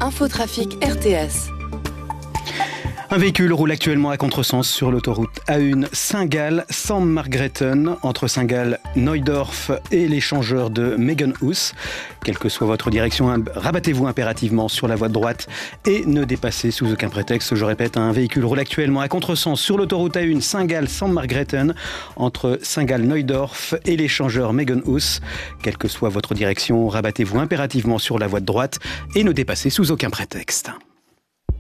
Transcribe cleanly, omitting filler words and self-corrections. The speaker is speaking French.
Infotrafic RTS. Un véhicule roule actuellement à contresens sur l'autoroute A1 Saint-Gall-Saint-Margrethen entre Saint-Gall-Neudorf et l'échangeur de Megenhus. Quelle que soit votre direction, rabattez-vous impérativement sur la voie de droite et ne dépassez sous aucun prétexte. Je répète, un véhicule roule actuellement à contresens sur l'autoroute A1 Saint-Gall-Saint-Margrethen entre Saint-Gall-Neudorf et l'échangeur Megenhus. Quelle que soit votre direction, rabattez-vous impérativement sur la voie de droite et ne dépassez sous aucun prétexte.